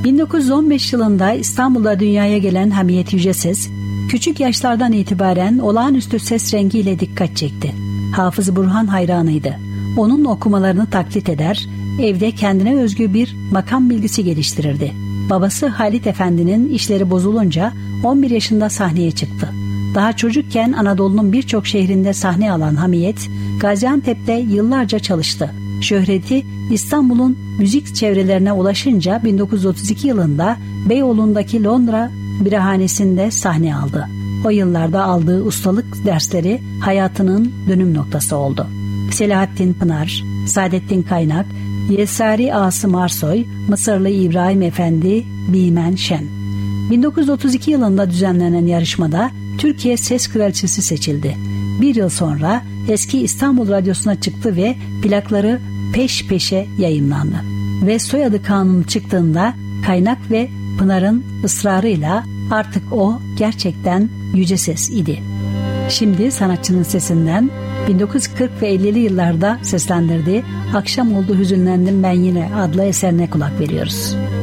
1915 yılında İstanbul'da dünyaya gelen Hamiyet Yüceses, küçük yaşlardan itibaren olağanüstü ses rengiyle dikkat çekti. Hafız Burhan hayranıydı. Onun okumalarını taklit eder, evde kendine özgü bir makam bilgisi geliştirirdi. Babası Halit Efendi'nin işleri bozulunca 11 yaşında sahneye çıktı. Daha çocukken Anadolu'nun birçok şehrinde sahne alan Hamiyet, Gaziantep'te yıllarca çalıştı. Şöhreti İstanbul'un müzik çevrelerine ulaşınca 1932 yılında Beyoğlu'ndaki Londra Birahanesi'nde sahne aldı. O yıllarda aldığı ustalık dersleri hayatının dönüm noktası oldu. Selahattin Pınar, Saadettin Kaynak, Yesari Asım Arsoy, Mısırlı İbrahim Efendi, Bimen Şen. 1932 yılında düzenlenen yarışmada Türkiye Ses Kraliçesi seçildi. Bir yıl sonra eski İstanbul Radyosu'na çıktı ve plakları peş peşe yayınlandı. Ve soyadı kanunu çıktığında Kaynak ve Pınar'ın ısrarıyla artık o gerçekten Yüce Ses idi. Şimdi sanatçının sesinden 1940 ve 50'li yıllarda seslendirdiği "Akşam oldu hüzünlendim ben yine" adlı eserine kulak veriyoruz.